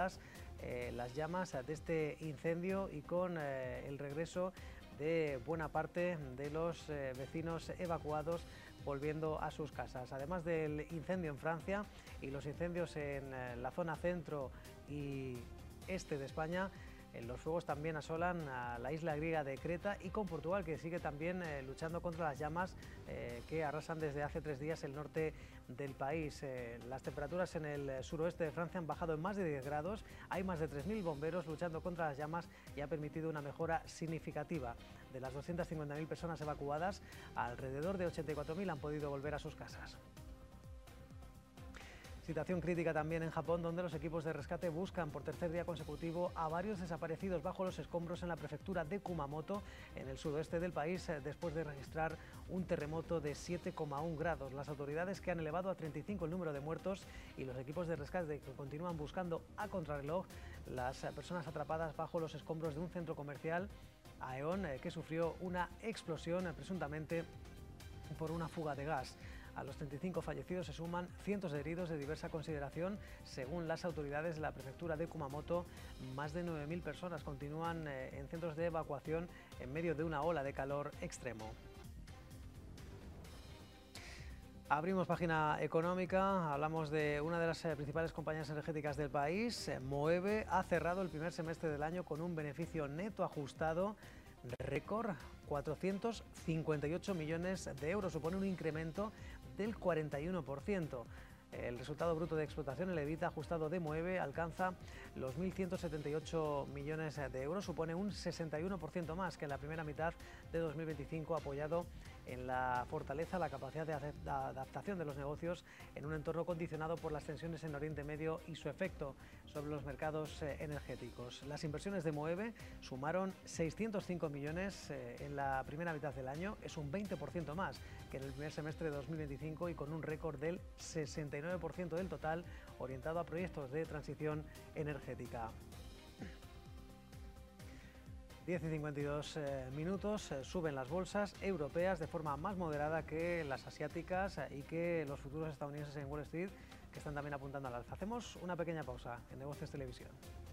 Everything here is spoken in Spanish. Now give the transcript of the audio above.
tras las llamas de este incendio y con el regreso de buena parte de los vecinos evacuados volviendo a sus casas. Además del incendio en Francia y los incendios en la zona centro y este de España, los fuegos también asolan a la isla griega de Creta y con Portugal, que sigue también luchando contra las llamas que arrasan desde hace 3 días el norte del país. Las temperaturas en el suroeste de Francia han bajado en más de 10 grados, hay más de 3.000 bomberos luchando contra las llamas y ha permitido una mejora significativa. De las 250.000 personas evacuadas, alrededor de 84.000 han podido volver a sus casas. Situación crítica también en Japón, donde los equipos de rescate buscan por tercer día consecutivo a varios desaparecidos bajo los escombros en la prefectura de Kumamoto, en el sudoeste del país, después de registrar un terremoto de 7,1 grados. Las autoridades, que han elevado a 35 el número de muertos, y los equipos de rescate que continúan buscando a contrarreloj las personas atrapadas bajo los escombros de un centro comercial, Aeon, que sufrió una explosión presuntamente por una fuga de gas. A los 35 fallecidos se suman cientos de heridos de diversa consideración. Según las autoridades de la prefectura de Kumamoto, más de 9.000 personas continúan en centros de evacuación en medio de una ola de calor extremo. Abrimos página económica, hablamos de una de las principales compañías energéticas del país. Moeve ha cerrado el primer semestre del año con un beneficio neto ajustado récord, 458 millones de euros, supone un incremento del 41%. El resultado bruto de explotación, el EBITDA ajustado de Moeve, alcanza los 1.178 millones de euros, supone un 61% más que en la primera mitad de 2025, apoyado en la fortaleza, la capacidad de adaptación de los negocios en un entorno condicionado por las tensiones en Oriente Medio y su efecto sobre los mercados energéticos. Las inversiones de Moeve sumaron 605 millones en la primera mitad del año, es un 20% más que en el primer semestre de 2025 y con un récord del 69% del total orientado a proyectos de transición energética. 10 y 52 minutos, suben las bolsas europeas de forma más moderada que las asiáticas y que los futuros estadounidenses en Wall Street, que están también apuntando al alza. Hacemos una pequeña pausa en Negocios Televisión.